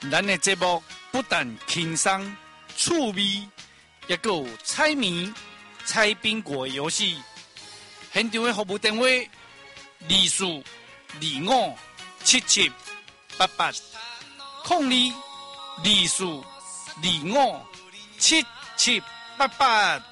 咱的节目不但轻松趣味，也有猜谜、猜宾果的游戏。现场的服务电话：242577880224257788。